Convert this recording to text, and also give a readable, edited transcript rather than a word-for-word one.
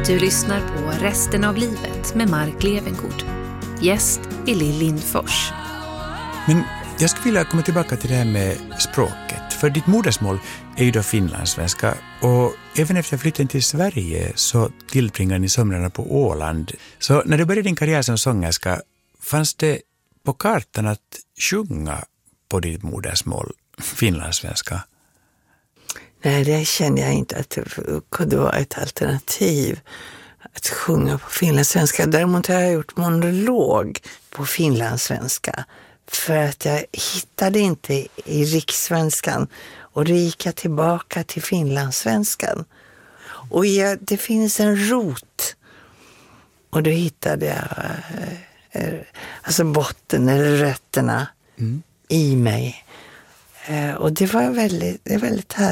Du lyssnar på Resten av livet med Mark Levengood. Gäst är Lill Lindfors. Men jag skulle vilja komma tillbaka till det här med språket. För ditt modersmål är ju då finlandssvenska. Och även efter flytten till Sverige så tillbringar ni somrarna på Åland. Så när du började din karriär som sångerska, fanns det på kartan att sjunga på ditt modersmål, finlandssvenska? Nej, det känner jag inte att det kunde vara ett alternativ att sjunga på finlandssvenska. Däremot har jag gjort monolog på finlandssvenska för att jag hittade inte i rikssvenskan, och då gick jag tillbaka till finlandssvenskan. Och det finns en rot, och då hittade jag alltså botten eller rötterna i mig. Och det var väldigt härligt.